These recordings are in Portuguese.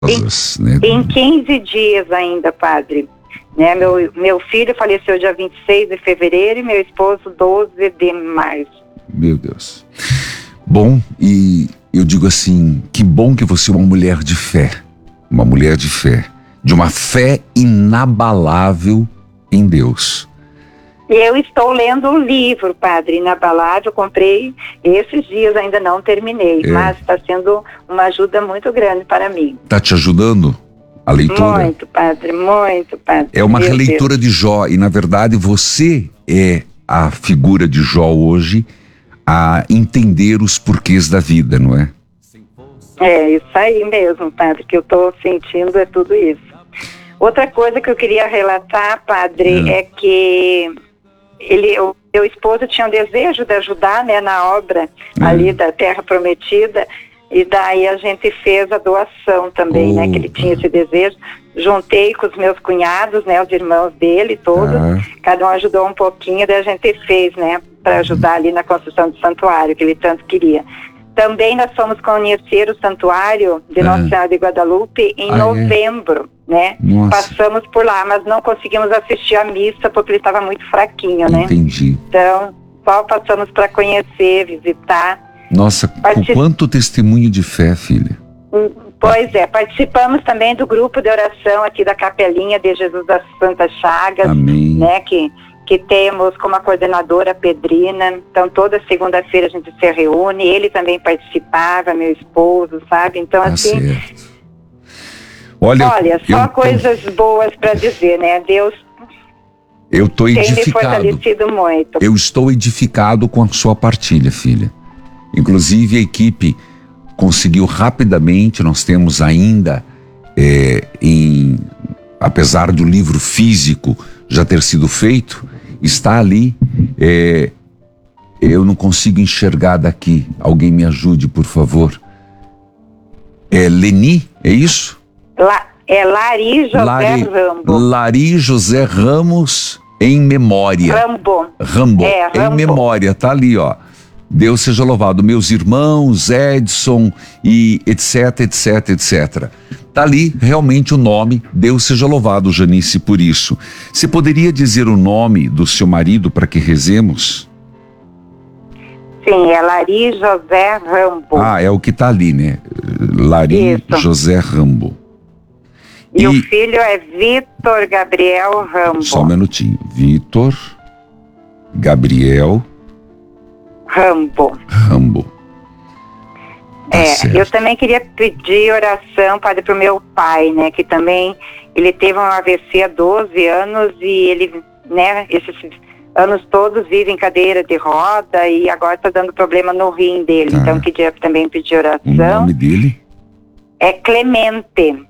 né? Em 15 dias ainda, padre. Né? Meu filho faleceu dia 26 de fevereiro e meu esposo 12 de março. Meu Deus. Bom, e eu digo assim, que bom que você é uma mulher de fé. Uma mulher de fé. De uma fé inabalável em Deus. Eu estou lendo um livro, padre, inabalável. Comprei esses dias, ainda não terminei. Mas está sendo uma ajuda muito grande para mim. Está te ajudando a leitura? Muito, padre, muito, padre. É uma releitura de Jó. E, na verdade, você é a figura de Jó hoje a entender os porquês da vida, não é? É, isso aí mesmo, padre, que eu estou sentindo é tudo isso. Outra coisa que eu queria relatar, padre, é que o meu esposo tinha um desejo de ajudar, né, na obra ali da Terra Prometida, e daí a gente fez a doação também, né, que ele tinha esse desejo. Juntei com os meus cunhados, né, os irmãos dele todos, cada um ajudou um pouquinho, daí a gente fez, né, para ajudar ali na construção do santuário, que ele tanto queria. Também nós fomos conhecer o santuário de Nossa Senhora de Guadalupe em novembro, né? Nossa. Passamos por lá, mas não conseguimos assistir a missa porque ele estava muito fraquinho, né? Entendi. Então, só passamos para conhecer, visitar. Nossa, quanto testemunho de fé, filha. Pois é, participamos também do grupo de oração aqui da Capelinha de Jesus das Santas Chagas. Amém. Né? Que temos como a coordenadora Pedrina. Então toda segunda-feira a gente se reúne, ele também participava, meu esposo, sabe? Então assim, certo. Olha, só coisas boas para dizer, né? Deus tem me fortalecido muito. Eu estou edificado com a sua partilha, filha. Inclusive a equipe conseguiu rapidamente, nós temos ainda, apesar do livro físico já ter sido feito, está ali, eu não consigo enxergar daqui, alguém me ajude, por favor. Leni, é isso? Lari José Rambo. Lari José Ramos em memória. Rambo. Em memória, tá ali, ó. Deus seja louvado. Meus irmãos, Edson e etc, etc, etc. Tá ali realmente o nome, Deus seja louvado, Janice, por isso. Você poderia dizer o nome do seu marido para que rezemos? Sim, é Lari José Rambo. É o que tá ali, né? Lari José Rambo. E o filho é Vitor Gabriel Rambo. Só um minutinho. Vitor Gabriel Rambo. Eu também queria pedir oração, padre, para o meu pai, né, que também, ele teve um AVC há 12 anos e ele, né, esses anos todos vive em cadeira de roda e agora está dando problema no rim dele, então queria também pedir oração. O nome dele? É Clemente.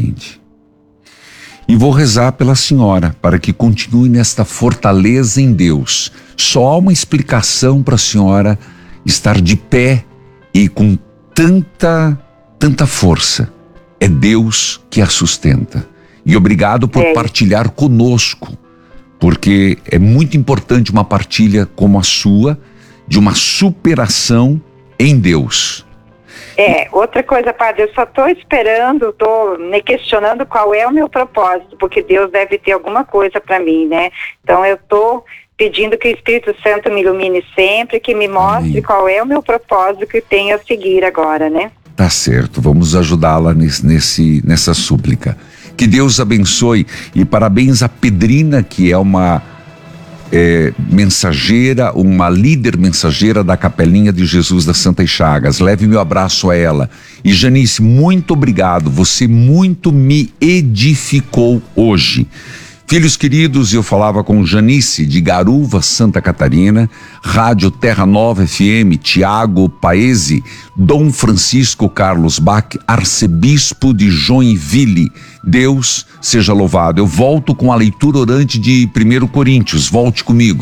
E vou rezar pela senhora, para que continue nesta fortaleza em Deus. Só há uma explicação para a senhora estar de pé e com tanta força. É Deus que a sustenta. E obrigado por partilhar conosco, porque é muito importante uma partilha como a sua, de uma superação em Deus. Outra coisa, padre, eu só estou esperando, estou me questionando qual é o meu propósito, porque Deus deve ter alguma coisa para mim, né? Então eu estou pedindo que o Espírito Santo me ilumine sempre, que me mostre qual é o meu propósito que tenho a seguir agora, né? Tá certo, vamos ajudá-la nessa súplica. Que Deus abençoe e parabéns à Pedrina, que é uma mensageira, uma líder mensageira da Capelinha de Jesus das Santas Chagas. Leve meu abraço a ela. E Janice, muito obrigado, você muito me edificou hoje. Filhos queridos, eu falava com Janice de Garuva, Santa Catarina, Rádio Terra Nova FM, Tiago Paese, Dom Francisco Carlos Bach, Arcebispo de Joinville. Deus seja louvado. Eu volto com a leitura orante de 1 Coríntios. Volte comigo.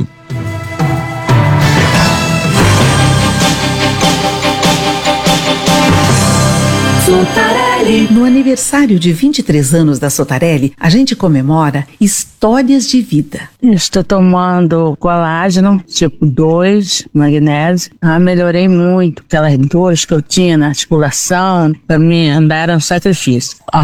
Sutaré. Sotarelli. No aniversário de 23 anos da Sotarelli, a gente comemora histórias de vida. Estou tomando colágeno, tipo 2, magnésio. Melhorei muito aquelas dores que eu tinha na articulação. Para mim, andar era um sacrifício.